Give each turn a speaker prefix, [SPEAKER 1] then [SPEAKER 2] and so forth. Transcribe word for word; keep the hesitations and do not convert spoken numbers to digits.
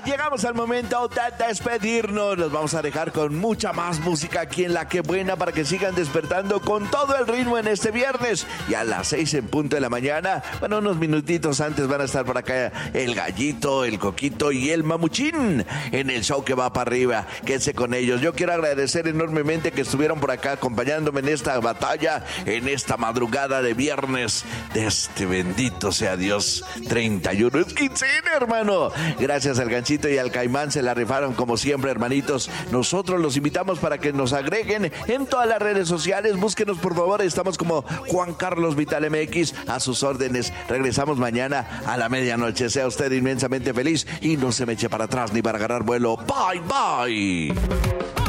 [SPEAKER 1] llegamos al momento de despedirnos. Los vamos a dejar con mucha más música aquí en La Que Buena para que sigan despertando con todo el ritmo en este viernes. Y a las seis en punto de la mañana, bueno, unos minutitos antes van a estar por acá el Gallito, el Coquito y el Mamuchín en el show que va para arriba. Quédense con ellos. Yo quiero agradecer enormemente que estuvieron por acá acompañándome en esta batalla, en esta madrugada de viernes de este bendito sea Dios treinta y uno. Es quincena, hermano. Gracias al Ganchito y al Caimán, se la rifaron como siempre, hermanitos. Nosotros los invitamos para que nos agreguen en todas las redes sociales. Búsquenos, por favor. Estamos como Juan Carlos Vital M X, a sus órdenes. Regresamos mañana a la medianoche. Sea usted inmensamente feliz y no se me eche para atrás ni para agarrar vuelo. Bye, bye.